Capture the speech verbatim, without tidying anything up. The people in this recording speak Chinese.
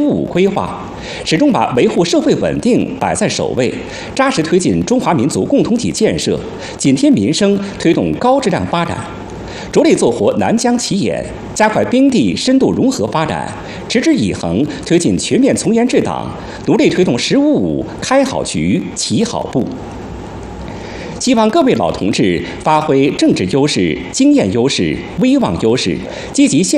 五”规划，始终把维护社会稳定摆在首位，扎实推进中华民族共同体建设，紧贴民生，推动高质量发展。着力做活南疆企演，加快边地深度融合发展，持之以恒推进全面从严治党，努力推动“十五五”开好局、起好步。希望各位老同志发挥政治优势、经验优势、威望优势，积极献